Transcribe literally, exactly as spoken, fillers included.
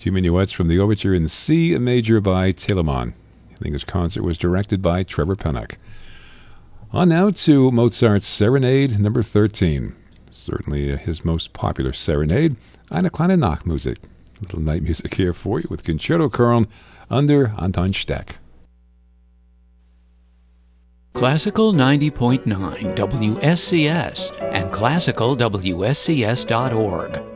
Two minuets from the overture in C major by Telemann. The English concert was directed by Trevor Pennock. On now to Mozart's Serenade number thirteen. Certainly his most popular serenade. Eine kleine Nachtmusik. A little night music here for you with Concerto Köln under Anton Steck. Classical ninety point nine W S C S and classical W S C S dot org.